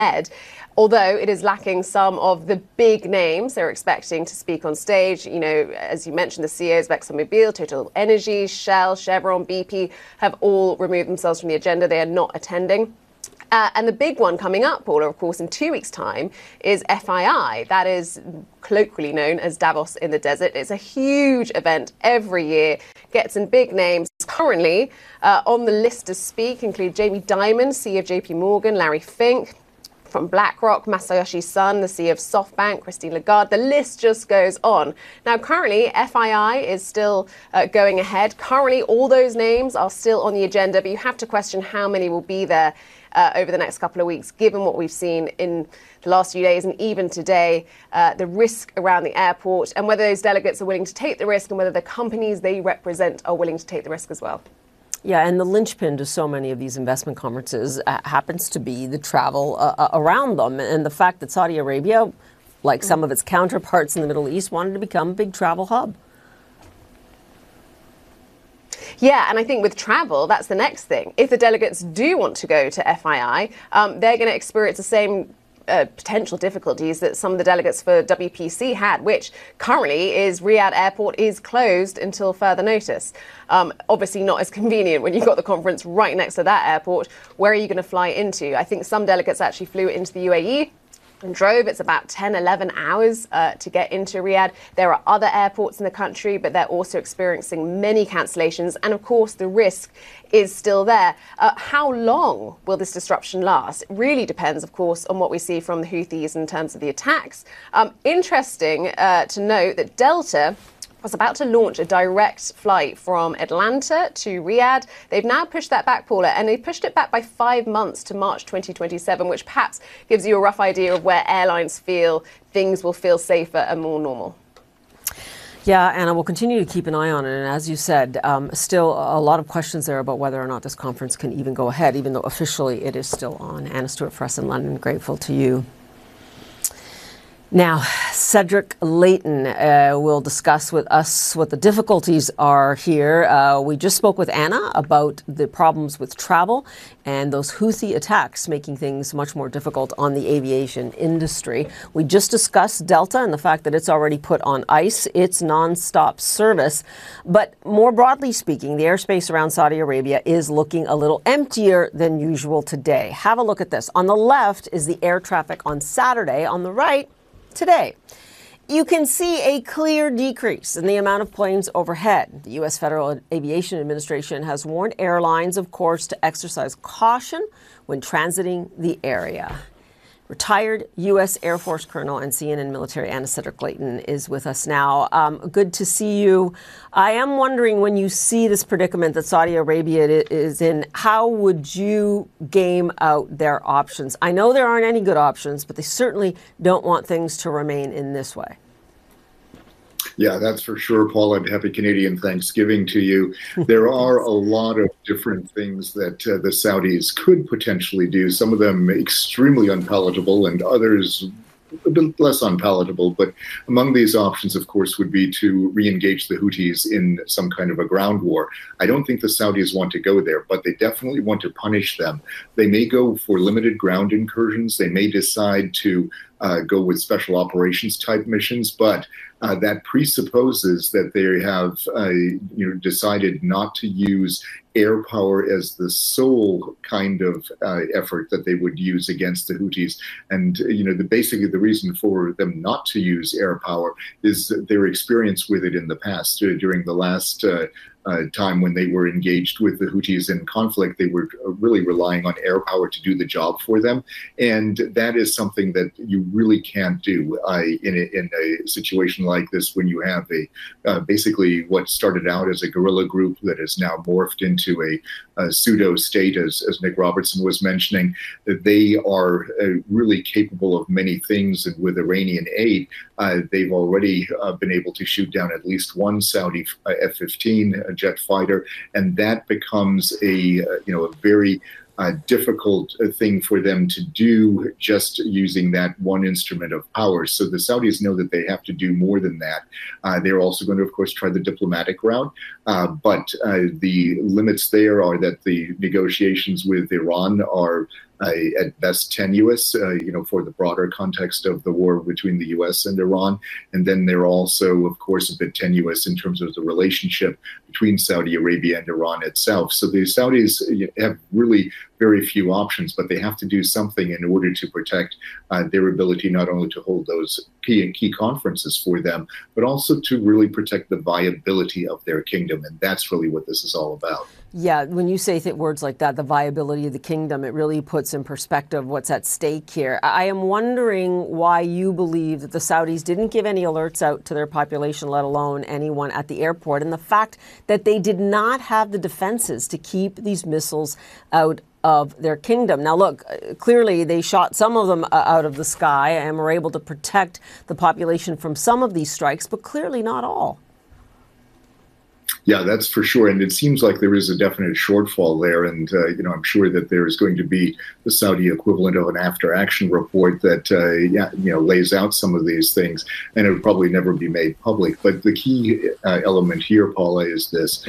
ahead. Although it is lacking some of the big names they're expecting to speak on stage. You know, as you mentioned, the CEOs of ExxonMobil, Total Energy, Shell, Chevron, BP have all removed themselves from the agenda. They are not attending. And the big one coming up, Paula, of course, in 2 weeks' time is FII. That is colloquially known as Davos in the Desert. It's a huge event every year, gets in big names. Currently on the list to speak include Jamie Dimon, CEO of JP Morgan, Larry Fink from BlackRock, Masayoshi Son, the CEO of SoftBank, Christine Lagarde. The list just goes on. Now, currently, FII is still going ahead. Currently, all those names are still on the agenda, but you have to question how many will be there over the next couple of weeks, given what we've seen in the last few days and even today, the risk around the airport and whether those delegates are willing to take the risk and whether the companies they represent are willing to take the risk as well. Yeah, and the linchpin to so many of these investment conferences happens to be the travel around them, and the fact that Saudi Arabia, like some of its counterparts in the Middle East, wanted to become a big travel hub. Yeah, and I think with travel, that's the next thing. If the delegates do want to go to FII, they're going to experience the same potential difficulties that some of the delegates for WPC had, which currently is Riyadh Airport is closed until further notice. Obviously not as convenient when you've got the conference right next to that airport. Where are you going to fly into? I think some delegates actually flew into the UAE and drove. It's about 10, 11 hours to get into Riyadh. There are other airports in the country, but they're also experiencing many cancellations. And of course, the risk is still there. How long will this disruption last? It really depends, of course, on what we see from the Houthis in terms of the attacks. Interesting to note that Delta was about to launch a direct flight from Atlanta to Riyadh. They've now pushed that back, Paula, and they pushed it back by 5 months to March 2027, which perhaps gives you a rough idea of where airlines feel things will feel safer and more normal. Yeah, Anna, we'll continue to keep an eye on it. And as you said, still a lot of questions there about whether or not this conference can even go ahead, even though officially it is still on. Anna Stewart for us in London, grateful to you. Now, Cedric Leighton will discuss with us what the difficulties are here. We just spoke with Anna about the problems with travel and those Houthi attacks making things much more difficult on the aviation industry. We just discussed Delta and the fact that it's already put on ice its nonstop service. But more broadly speaking, the airspace around Saudi Arabia is looking a little emptier than usual today. Have a look at this. On the left is the air traffic on Saturday. On the right, today. You can see a clear decrease in the amount of planes overhead. The U.S. Federal Aviation Administration has warned airlines, of course, to exercise caution when transiting the area. Retired U.S. Air Force Colonel and CNN military Anna Cedric Leighton is with us now. Good to see you. I am wondering, when you see this predicament that Saudi Arabia is in, how would you game out their options? I know there aren't any good options, but they certainly don't want things to remain in this way. Yeah, that's for sure, Paul, and happy Canadian Thanksgiving to you. There are a lot of different things that the Saudis could potentially do, some of them extremely unpalatable and others a bit less unpalatable. But among these options, of course, would be to re-engage the Houthis in some kind of a ground war. I don't think the Saudis want to go there, but they definitely want to punish them. They may go for limited ground incursions. They may decide to go with special operations type missions, but that presupposes that they have decided not to use air power as the sole kind of effort that they would use against the Houthis. And basically the reason for them not to use air power is their experience with it in the past. During the last time when they were engaged with the Houthis in conflict, they were really relying on air power to do the job for them. And that is something that you really can't do in a situation like this, when you have basically what started out as a guerrilla group that is now morphed into a pseudo state, as Nick Robertson was mentioning. That they are really capable of many things, and with Iranian aid, they've already been able to shoot down at least one Saudi F-15 jet fighter, and that becomes a very difficult thing for them to do just using that one instrument of power. So the Saudis know that they have to do more than that. They're also going to, of course, try the diplomatic route, but the limits there are that the negotiations with Iran are at best tenuous, for the broader context of the war between the U.S. and Iran. And then they're also, of course, a bit tenuous in terms of the relationship between Saudi Arabia and Iran itself. So the Saudis have really very few options, but they have to do something in order to protect their ability not only to hold those key conferences for them, but also to really protect the viability of their kingdom. And that's really what this is all about. Yeah, when you say words like that, the viability of the kingdom, it really puts in perspective what's at stake here. I am wondering why you believe that the Saudis didn't give any alerts out to their population, let alone anyone at the airport, and the fact that they did not have the defenses to keep these missiles out of their kingdom. Now, look, clearly they shot some of them out of the sky and were able to protect the population from some of these strikes, but clearly not all. Yeah, that's for sure. And it seems like there is a definite shortfall there. And, I'm sure that there is going to be the Saudi equivalent of an after action report that, lays out some of these things. And it would probably never be made public. But the key element here, Paula, is this.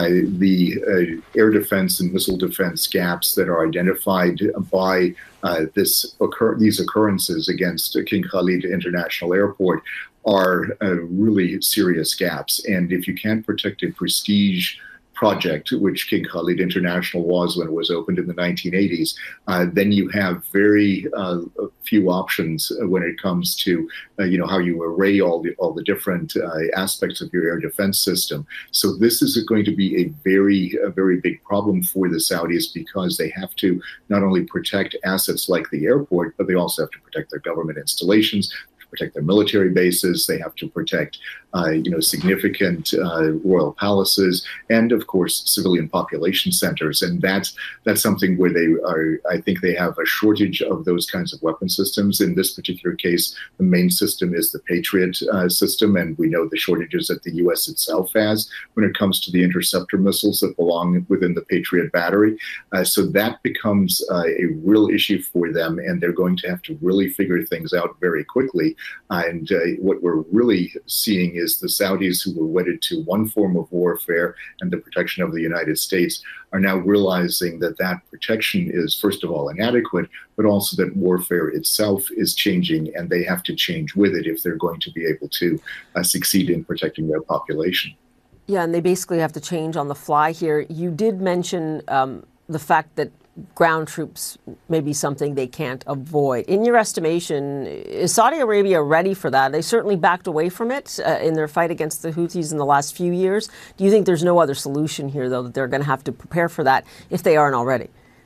The air defense and missile defense gaps that are identified by these occurrences against King Khalid International Airport are really serious gaps. And if you can't protect a prestige project, which King Khalid International was when it was opened in the 1980s, then you have very few options when it comes to how you array all the different aspects of your air defense system. So this is going to be a very big problem for the Saudis, because they have to not only protect assets like the airport, but they also have to protect their government installations, protect their military bases. They have to protect, significant royal palaces, and of course, civilian population centers. And that's something where I think they have a shortage of those kinds of weapon systems. In this particular case, the main system is the Patriot system, and we know the shortages that the U.S. itself has when it comes to the interceptor missiles that belong within the Patriot battery. So that becomes a real issue for them, and they're going to have to really figure things out very quickly. And what we're really seeing is the Saudis, who were wedded to one form of warfare and the protection of the United States, are now realizing that that protection is, first of all, inadequate, but also that warfare itself is changing, and they have to change with it if they're going to be able to succeed in protecting their population. Yeah, and they basically have to change on the fly here. You did mention the fact that ground troops may be something they can't avoid. In your estimation, is Saudi Arabia ready for that? They certainly backed away from it in their fight against the Houthis in the last few years. Do you think there's no other solution here, though, that they're going to have to prepare for that if they aren't already?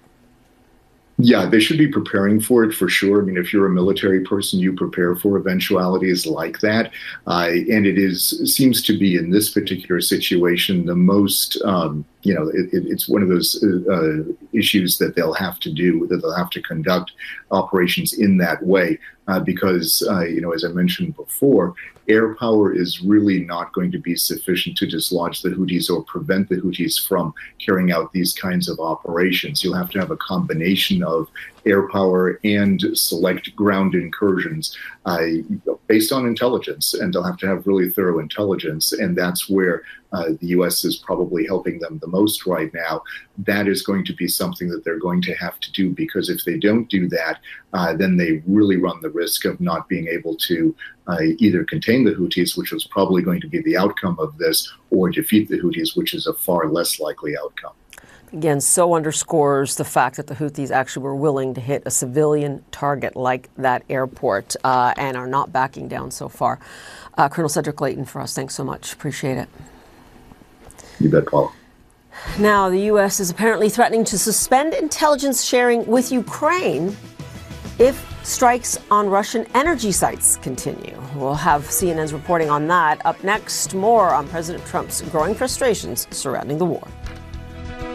Yeah, they should be preparing for it for sure. I mean, if you're a military person, you prepare for eventualities like that. And it seems to be in this particular situation the most, it's one of those issues that they'll have to do, that they'll have to conduct operations in that way. Because, as I mentioned before, air power is really not going to be sufficient to dislodge the Houthis or prevent the Houthis from carrying out these kinds of operations. You'll have to have a combination of air power and select ground incursions based on intelligence, and they'll have to have really thorough intelligence, and that's where the U.S. is probably helping them the most right now. That is going to be something that they're going to have to do, because if they don't do that, then they really run the risk of not being able to either contain the Houthis, which was probably going to be the outcome of this, or defeat the Houthis, which is a far less likely outcome. Again, so underscores the fact that the Houthis actually were willing to hit a civilian target like that airport and are not backing down so far. Colonel Cedric Leighton for us. Thanks so much. Appreciate it. You bet, Paul. Now, the U.S. is apparently threatening to suspend intelligence sharing with Ukraine if strikes on Russian energy sites continue. We'll have CNN's reporting on that. Up next, more on President Trump's growing frustrations surrounding the war.